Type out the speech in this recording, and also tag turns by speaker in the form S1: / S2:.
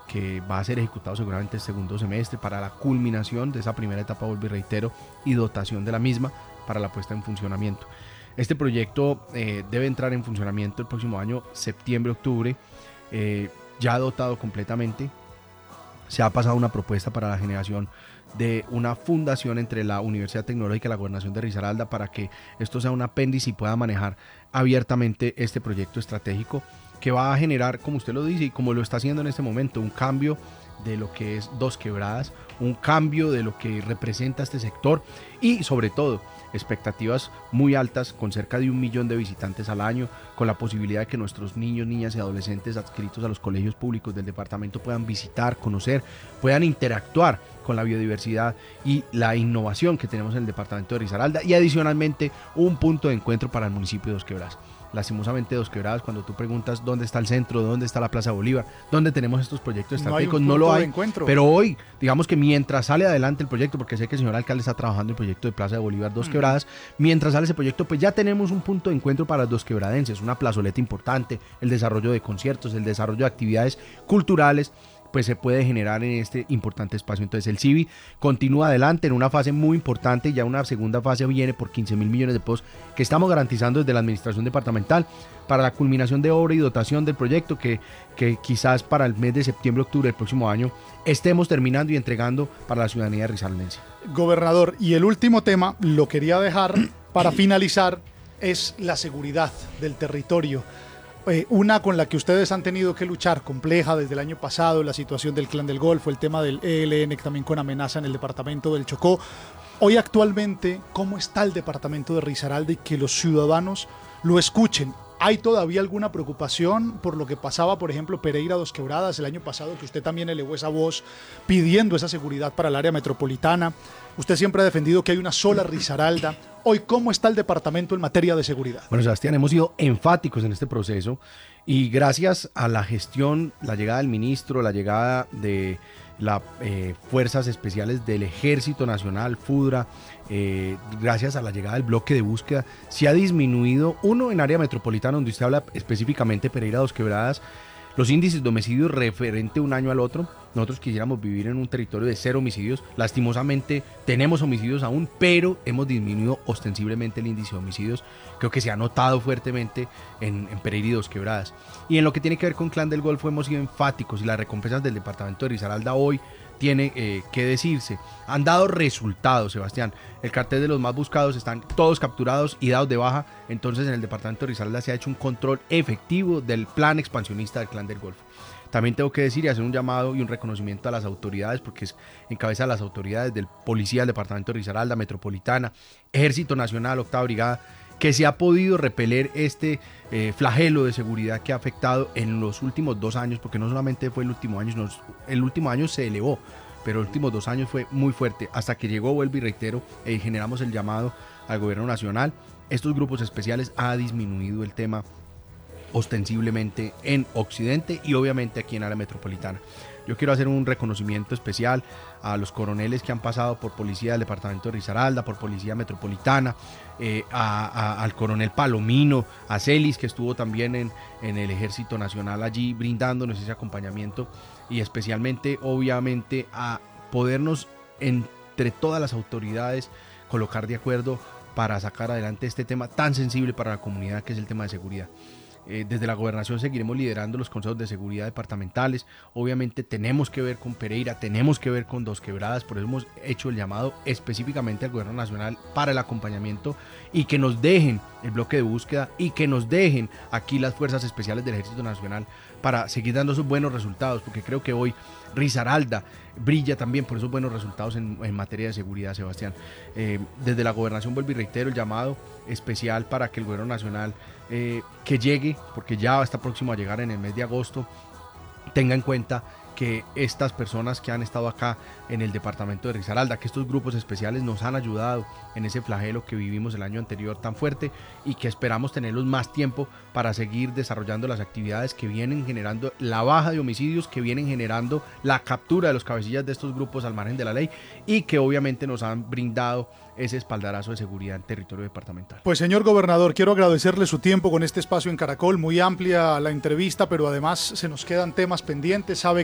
S1: que va a ser ejecutado seguramente el segundo semestre para la culminación de esa primera etapa, vuelvo y reitero, y dotación de la misma para la puesta en funcionamiento. Este proyecto debe entrar en funcionamiento el próximo año, septiembre-octubre, ya dotado completamente. Se ha pasado una propuesta para la generación de una fundación entre la Universidad Tecnológica y la Gobernación de Risaralda para que esto sea un apéndice y pueda manejar abiertamente este proyecto estratégico que va a generar, como usted lo dice y como lo está haciendo en este momento, un cambio de lo que es Dos Quebradas, un cambio de lo que representa este sector y sobre todo expectativas muy altas con cerca de 1 millón de visitantes al año, con la posibilidad de que nuestros niños, niñas y adolescentes adscritos a los colegios públicos del departamento puedan visitar, conocer, puedan interactuar con la biodiversidad y la innovación que tenemos en el departamento de Risaralda y adicionalmente un punto de encuentro para el municipio de Dos Quebradas. Lastimosamente Dos Quebradas, cuando tú preguntas dónde está el centro, dónde está la Plaza Bolívar, dónde tenemos estos proyectos estratégicos, no lo hay, pero hoy, digamos que mientras sale adelante el proyecto, porque sé que el señor alcalde está trabajando el proyecto de Plaza de Bolívar Dos Quebradas, mientras sale ese proyecto, pues ya tenemos un punto de encuentro para los dosquebradenses, una plazoleta importante, el desarrollo de conciertos, el desarrollo de actividades culturales, pues se puede generar en este importante espacio. Entonces el CIVI continúa adelante en una fase muy importante, ya una segunda fase viene por 15.000 millones de pesos que estamos garantizando desde la administración departamental para la culminación de obra y dotación del proyecto que quizás para el mes de septiembre-octubre del próximo año estemos terminando y entregando para la ciudadanía risaraldense.
S2: Gobernador, y el último tema, lo quería dejar para finalizar, es la seguridad del territorio. Una con la que ustedes han tenido que luchar, compleja desde el año pasado, la situación del Clan del Golfo, el tema del ELN también con amenaza en el departamento del Chocó. Hoy actualmente, ¿cómo está el departamento de Risaralda y que los ciudadanos lo escuchen? ¿Hay todavía alguna preocupación por lo que pasaba, por ejemplo, Pereira Dos Quebradas el año pasado, que usted también elevó esa voz pidiendo esa seguridad para el área metropolitana? Usted siempre ha defendido que hay una sola Risaralda. Hoy, ¿cómo está el departamento en materia de seguridad?
S1: Bueno, Sebastián, hemos sido enfáticos en este proceso y gracias a la gestión, la llegada del ministro, la llegada de las Fuerzas Especiales del Ejército Nacional, FUDRA, gracias a la llegada del bloque de búsqueda, se ha disminuido, uno, en área metropolitana, donde usted habla específicamente Pereira Dos Quebradas, los índices de homicidios referente un año al otro. Nosotros quisiéramos vivir en un territorio de 0 homicidios. Lastimosamente tenemos homicidios aún, pero hemos disminuido ostensiblemente el índice de homicidios. Creo que se ha notado fuertemente en Pereira y Dos Quebradas. Y en lo que tiene que ver con Clan del Golfo hemos sido enfáticos y las recompensas del departamento de Risaralda hoy tiene que decirse. Han dado resultados, Sebastián. El cartel de los más buscados están todos capturados y dados de baja. Entonces en el departamento de Risaralda se ha hecho un control efectivo del plan expansionista del Clan del Golfo. También tengo que decir y hacer un llamado y un reconocimiento a las autoridades, porque es en cabeza de las autoridades del Policía del Departamento de Risaralda, Metropolitana, Ejército Nacional, Octava Brigada, que se ha podido repeler este flagelo de seguridad que ha afectado en los últimos 2 años, porque no solamente fue el último año, sino el último año se elevó, pero los últimos 2 años fue muy fuerte, hasta que llegó, vuelvo y reitero, generamos el llamado al gobierno nacional. Estos grupos especiales ha disminuido el tema ostensiblemente en Occidente y obviamente aquí en área metropolitana. Yo quiero hacer un reconocimiento especial a los coroneles que han pasado por Policía del Departamento de Risaralda, por Policía Metropolitana, al coronel Palomino, a Celis, que estuvo también en el Ejército Nacional allí brindándonos ese acompañamiento, y especialmente, obviamente, a podernos entre todas las autoridades colocar de acuerdo para sacar adelante este tema tan sensible para la comunidad, que es el tema de seguridad. Desde la gobernación seguiremos liderando los consejos de seguridad departamentales. Obviamente tenemos que ver con Pereira, tenemos que ver con Dos Quebradas, por eso hemos hecho el llamado específicamente al gobierno nacional para el acompañamiento y que nos dejen el bloque de búsqueda y que nos dejen aquí las fuerzas especiales del Ejército Nacional para seguir dando esos buenos resultados, porque creo que hoy Risaralda brilla también por esos buenos resultados en materia de seguridad, Sebastián. Desde la gobernación vuelvo y reitero el llamado especial para que el gobierno nacional que llegue, porque ya está próximo a llegar en el mes de agosto, tenga en cuenta que estas personas que han estado acá en el departamento de Risaralda, que estos grupos especiales nos han ayudado en ese flagelo que vivimos el año anterior tan fuerte y que esperamos tenerlos más tiempo para seguir desarrollando las actividades que vienen generando la baja de homicidios, que vienen generando la captura de los cabecillas de estos grupos al margen de la ley y que obviamente nos han brindado ese espaldarazo de seguridad en territorio departamental.
S2: Pues señor gobernador, quiero agradecerle su tiempo con este espacio en Caracol, muy amplia la entrevista, pero además se nos quedan temas pendientes. Sabe